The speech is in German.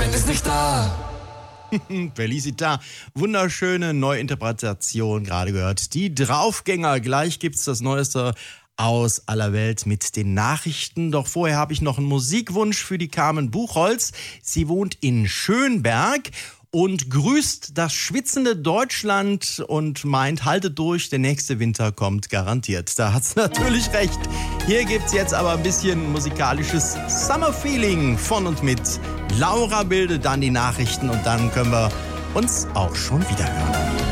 Band ist nicht da. Felicita, wunderschöne Neuinterpretation gerade gehört. Die Draufgänger, gleich gibt's das Neueste aus aller Welt mit den Nachrichten. Doch vorher habe ich noch einen Musikwunsch für die Carmen Buchholz. Sie wohnt in Schönberg und grüßt das schwitzende Deutschland und meint, haltet durch, der nächste Winter kommt garantiert. Da hat sie natürlich recht. Hier gibt's jetzt aber ein bisschen musikalisches Summer Feeling von und mit Laura Bilde, dann die Nachrichten und dann können wir uns auch schon wieder hören.